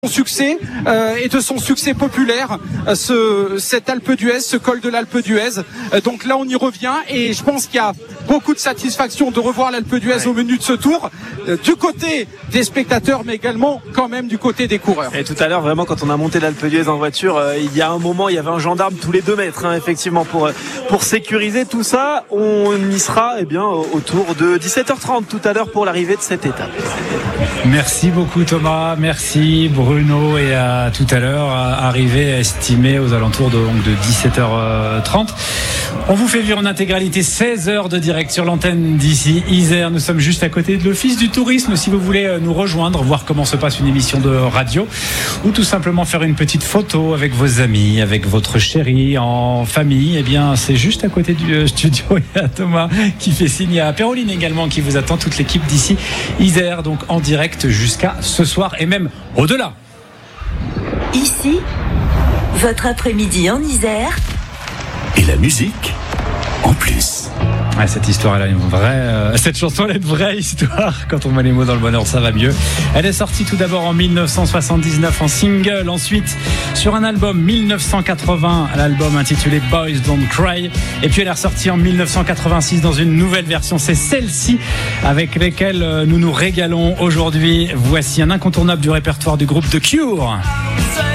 Succès et de son succès populaire, cet Alpe d'Huez, ce col de l'Alpe d'Huez. Donc là on y revient et je pense qu'il y a beaucoup de satisfaction de revoir l'Alpe d'Huez au menu de ce tour, du côté des spectateurs mais également quand même du côté des coureurs. Et tout à l'heure vraiment quand on a monté l'Alpe d'Huez en voiture, il y a un moment il y avait un gendarme tous les 2 mètres effectivement pour sécuriser tout ça. On y sera autour de 17h30 tout à l'heure pour l'arrivée de cette étape. Merci beaucoup Thomas, merci Bruno et à tout à l'heure, arrivée estimée aux alentours de 17h30. On vous fait vivre en intégralité 16 heures de direct sur l'antenne d'ici Isère. Nous sommes juste à côté de l'Office du tourisme. Si vous voulez nous rejoindre, voir comment se passe une émission de radio ou tout simplement faire une petite photo avec vos amis, avec votre chérie, en famille, c'est juste à côté du studio. Il y a Thomas qui fait signe à Péroline également qui vous attend, toute l'équipe d'ici Isère, donc en direct jusqu'à ce soir et même au-delà. Ici, votre après-midi en Isère. Et la musique en plus. Ouais, cette histoire, elle a une vraie. Cette chanson, elle a une vraie histoire. Quand on met les mots dans le bonheur, ça va mieux. Elle est sortie tout d'abord en 1979 en single, ensuite sur un album 1980, l'album intitulé Boys Don't Cry, et puis elle est ressortie en 1986 dans une nouvelle version. C'est celle-ci avec laquelle nous nous régalons aujourd'hui. Voici un incontournable du répertoire du groupe The Cure.